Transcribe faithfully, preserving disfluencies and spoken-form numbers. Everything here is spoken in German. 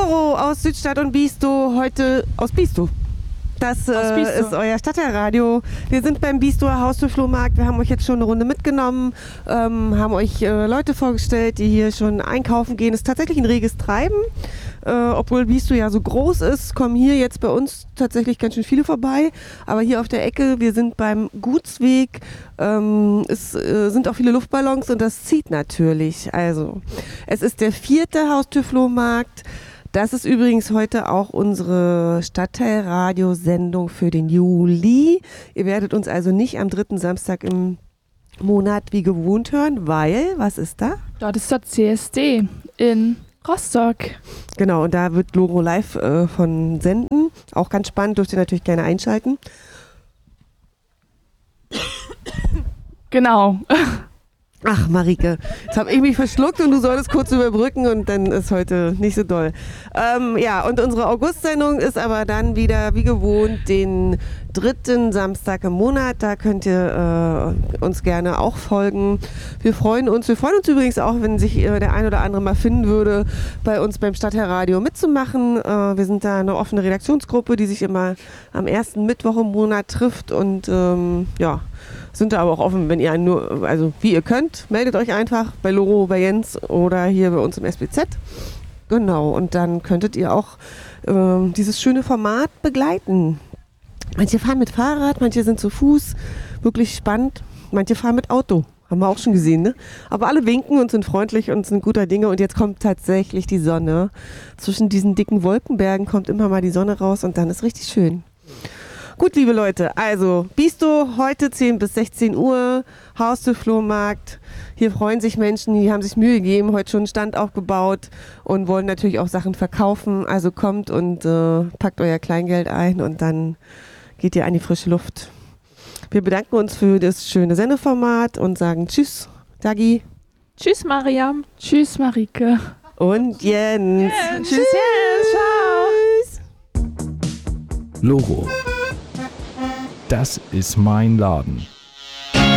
Loro aus Südstadt und Biestow, heute aus Biestow. Das äh, Biestow. ist euer Stadtteilradio. Wir sind beim Biestower Haustürflohmarkt. Wir haben euch jetzt schon eine Runde mitgenommen, ähm, haben euch äh, Leute vorgestellt, die hier schon einkaufen gehen. Es ist tatsächlich ein reges Treiben. Äh, obwohl Biestow ja so groß ist, kommen hier jetzt bei uns tatsächlich ganz schön viele vorbei. Aber hier auf der Ecke, wir sind beim Gutsweg, ähm, es äh, sind auch viele Luftballons und das zieht natürlich. Also, es ist der vierte Haustürflohmarkt. Das ist übrigens heute auch unsere Stadtteilradiosendung für den Juli. Ihr werdet uns also nicht am dritten Samstag im Monat wie gewohnt hören, weil, was ist da? Dort ist der C S D in Rostock. Genau, und da wird Loro live äh, von senden. Auch ganz spannend, dürft ihr natürlich gerne einschalten. Genau. Ach, Marike, jetzt habe ich mich verschluckt und du solltest kurz überbrücken und dann ist heute nicht so doll. Ähm, ja, und unsere August-Sendung ist aber dann wieder wie gewohnt den dritten Samstag im Monat. Da könnt ihr äh, uns gerne auch folgen. Wir freuen uns. Wir freuen uns übrigens auch, wenn sich äh, der ein oder andere mal finden würde, bei uns beim Stadtteilradio mitzumachen. Äh, wir sind da eine offene Redaktionsgruppe, die sich immer am ersten Mittwoch im Monat trifft und ähm, ja, sind da aber auch offen, wenn ihr nur, also wie ihr könnt, meldet euch einfach bei Loro, bei Jens oder hier bei uns im S B Z. Genau, und dann könntet ihr auch äh, dieses schöne Format begleiten. Manche fahren mit Fahrrad, manche sind zu Fuß, wirklich spannend. Manche fahren mit Auto, haben wir auch schon gesehen, ne? Aber alle winken und sind freundlich und sind guter Dinge und jetzt kommt tatsächlich die Sonne. Zwischen diesen dicken Wolkenbergen kommt immer mal die Sonne raus und dann ist richtig schön. Gut, liebe Leute, also Biestow heute zehn bis sechzehn Uhr, Haustürflohmarkt. Hier freuen sich Menschen, die haben sich Mühe gegeben, heute schon einen Stand aufgebaut und wollen natürlich auch Sachen verkaufen. Also kommt und äh, packt euer Kleingeld ein und dann geht ihr an die frische Luft. Wir bedanken uns für das schöne Sendeformat und sagen Tschüss, Dagi. Tschüss, Mariam. Tschüss, Marike. Und Jens. Yeah, tschüss, Jens. Ciao. Loro. Das ist mein Laden.